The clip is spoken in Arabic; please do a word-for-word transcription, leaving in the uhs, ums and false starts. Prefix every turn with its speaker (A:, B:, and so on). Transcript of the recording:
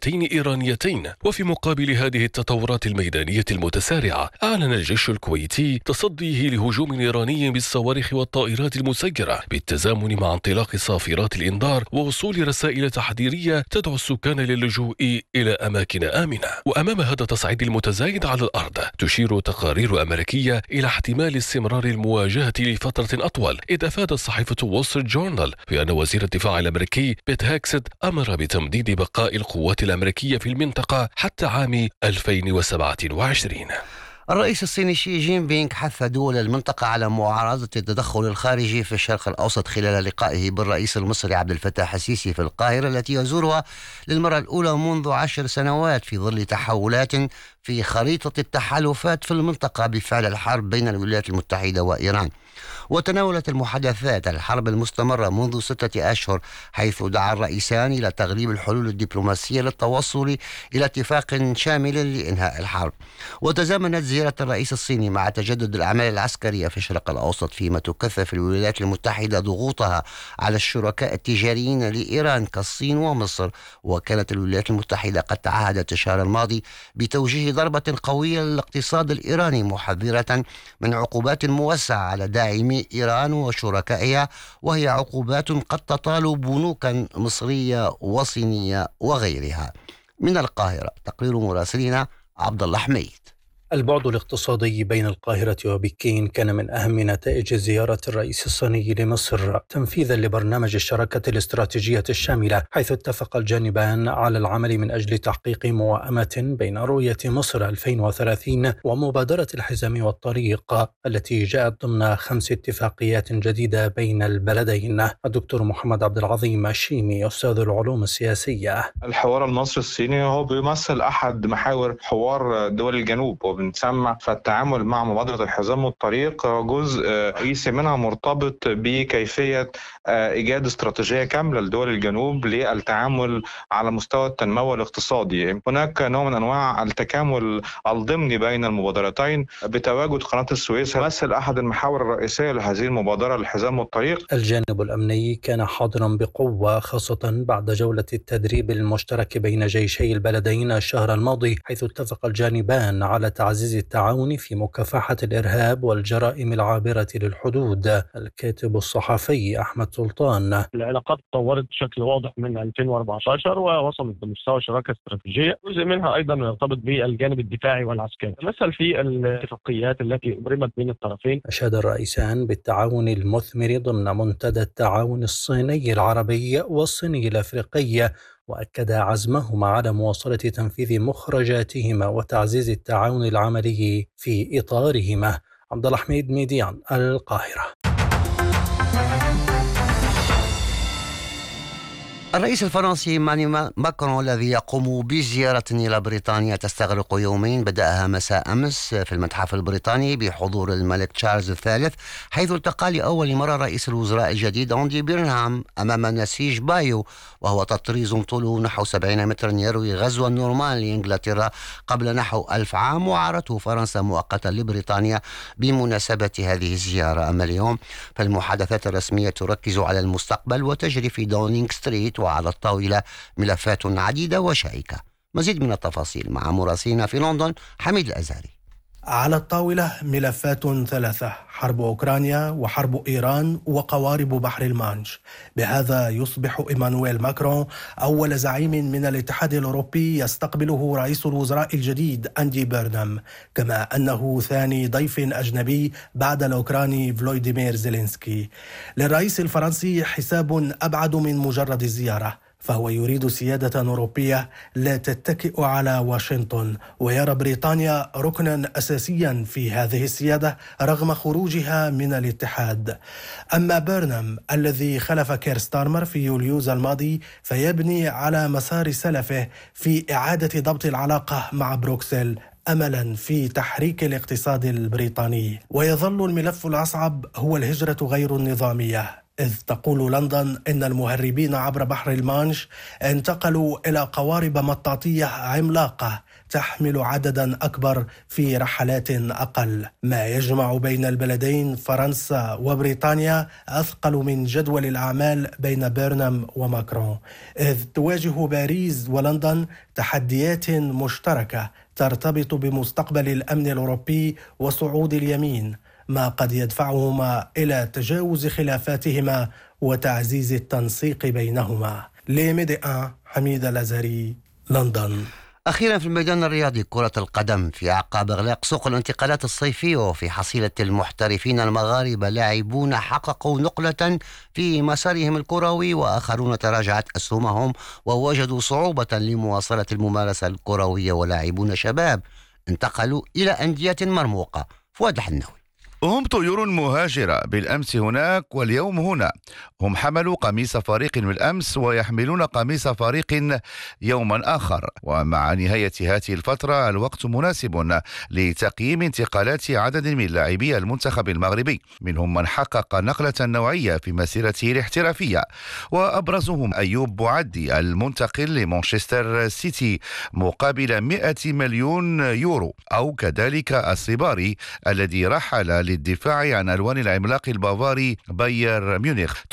A: عسكريتين إيرانيتين. وفي مقابل هذه التطورات الميدانية المتسارعة، أعلن الجيش الكويتي تصديه لهجوم إيراني بالصواريخ والطائرات المسيرة بالتزامن مع انطلاق صافرات الإنذار ووصول رسائل تحذيرية تدعو السكان للجوء إلى أماكن آمنة. وأمام هذا التصعيد المتزايد على الأرض، تشير تقارير أمريكية إلى احتمال استمرار المواجهة لفترة أطول، إذ أفادت صحيفة وول ستريت جورنال بأن وزير الدفاع الأمريكي بيت هيكست أمر بتمديد بقاء القوات الأمريكية في المنطقة حتى عام ألفين وسبعة وعشرين.
B: الرئيس الصيني شي جين بينغ حث دول المنطقة على معارضة التدخل الخارجي في الشرق الأوسط خلال لقائه بالرئيس المصري عبد الفتاح السيسي في القاهرة التي يزورها للمرة الأولى منذ عشر سنوات في ظل تحولات في خريطة التحالفات في المنطقة بفعل الحرب بين الولايات المتحدة وإيران. وتناولت المحادثات الحرب المستمرة منذ ستة أشهر، حيث دعا الرئيسان إلى تغليب الحلول الدبلوماسية للتوصل إلى اتفاق شامل لإنهاء الحرب. وتزامنت زيارة الرئيس الصيني مع تجدد الأعمال العسكرية في الشرق الأوسط، فيما تكثف الولايات المتحدة ضغوطها على الشركاء التجاريين لإيران كالصين ومصر. وكانت الولايات المتحدة قد تعهدت الشهر الماضي بتوجيه ضربة قوية للاقتصاد الإيراني، محذرة من عقوبات موسعة على داعمي إيران وشركائها، وهي عقوبات قد تطال بنوكا مصرية وصينية وغيرها. من القاهرة تقرير مراسلنا عبد الله حميد.
C: البعد الاقتصادي بين القاهرة وبكين كان من أهم نتائج زيارة الرئيس الصيني لمصر تنفيذا لبرنامج الشراكة الاستراتيجية الشاملة، حيث اتفق الجانبان على العمل من أجل تحقيق موائمة بين رؤية مصر ألفين وثلاثين ومبادرة الحزام والطريق التي جاءت ضمن خمس اتفاقيات جديدة بين البلدين. الدكتور محمد عبد العظيم الشيمي أستاذ العلوم السياسية:
D: الحوار المصري الصيني هو بيمثل أحد محاور حوار دول الجنوب بنسمع، فالتعامل مع مبادرة الحزام والطريق جزء رئيسي منها مرتبط بكيفية إيجاد استراتيجية كاملة لدول الجنوب للتعامل على مستوى التنمو الاقتصادي. هناك نوع من أنواع التكامل الضمني بين المبادرتين بتواجد قناة السويس يمثل أحد المحاور الرئيسية لهذه المبادرة الحزام والطريق.
C: الجانب الأمني كان حاضرا بقوة، خاصة بعد جولة التدريب المشترك بين جيشي البلدين الشهر الماضي، حيث اتفق الجانبان على تعزيز التعاون في مكافحة الإرهاب والجرائم العابرة للحدود. الكاتب الصحفي أحمد سلطان:
E: العلاقات تطورت بشكل واضح من ألفين وأربعة عشر ووصلت لمستوى شراكة استراتيجية، جزء منها أيضا يرتبط بالجانب الدفاعي والعسكري، مثل في الاتفاقيات التي أبرمت بين الطرفين.
C: أشاد الرئيسان بالتعاون المثمر ضمن منتدى التعاون الصيني العربي والصيني الأفريقي، وأكد عزمهما على مواصلة تنفيذ مخرجاتهما وتعزيز التعاون العملي في إطارهما. عبد الله حميد، ميديان، القاهرة.
B: الرئيس الفرنسي إيمانويل ماكرون الذي يقوم بزيارة إلى بريطانيا تستغرق يومين بدأها مساء أمس في المتحف البريطاني بحضور الملك تشارلز الثالث، حيث التقى لأول مرة رئيس الوزراء الجديد أندي بيرنهام أمام نسيج بايو، وهو تطريز طوله نحو سبعين مترا يروي غزو النورمان لإنجلترا قبل نحو ألف عام، وعارته فرنسا مؤقتا لبريطانيا بمناسبة هذه الزيارة. أما اليوم فالمحادثات الرسمية تركز على المستقبل وتجري في داونينغ ستريت، وعلى الطاولة ملفات عديدة وشائكة. مزيد من التفاصيل مع مراسلنا في لندن حميد الأزهري.
F: على الطاولة ملفات ثلاثة: حرب أوكرانيا وحرب إيران وقوارب بحر المانش. بهذا يصبح إيمانويل ماكرون أول زعيم من الاتحاد الأوروبي يستقبله رئيس الوزراء الجديد أندي بيرنهام، كما أنه ثاني ضيف أجنبي بعد الأوكراني فلوديمير زيلينسكي. للرئيس الفرنسي حساب أبعد من مجرد الزيارة، فهو يريد سيادة أوروبية لا تتكئ على واشنطن، ويرى بريطانيا ركنا أساسيا في هذه السيادة رغم خروجها من الاتحاد. أما بيرنهام الذي خلف كير ستارمر في يوليوز الماضي فيبني على مسار سلفه في إعادة ضبط العلاقة مع بروكسل أملا في تحريك الاقتصاد البريطاني. ويظل الملف الأصعب هو الهجرة غير النظامية. إذ تقول لندن إن المهربين عبر بحر المانش انتقلوا إلى قوارب مطاطية عملاقة تحمل عددا أكبر في رحلات أقل. ما يجمع بين البلدين فرنسا وبريطانيا أثقل من جدول الأعمال بين بيرنام وماكرون، إذ تواجه باريس ولندن تحديات مشتركة ترتبط بمستقبل الأمن الأوروبي وصعود اليمين، ما قد يدفعهما إلى تجاوز خلافاتهما وتعزيز التنسيق بينهما. لميدي أن حميد الأزهري، لندن.
B: أخيرا في الميدان الرياضي، كرة القدم. في أعقاب إغلاق سوق الانتقالات الصيفية وفي حصيلة المحترفين المغاربة، لاعبون حققوا نقلة في مسارهم الكروي وآخرون تراجعت أسهمهم ووجدوا صعوبة لمواصلة الممارسة الكروية، ولاعبون شباب انتقلوا إلى أندية مرموقة. فؤاد الحناوي.
G: هم طيور مهاجرة، بالأمس هناك واليوم هنا. هم حملوا قميص فريق بالأمس ويحملون قميص فريق يوما آخر. ومع نهاية هذه الفترة الوقت مناسب لتقييم انتقالات عدد من لاعبي المنتخب المغربي، منهم من حقق نقلة نوعية في مسيرته الاحترافية، وأبرزهم أيوب بوعدي المنتقل لمانشستر سيتي مقابل مئة مليون يورو، أو كذلك الصباري الذي رحل للدفاع عن ألوان العملاق البافاري باير ميونخ.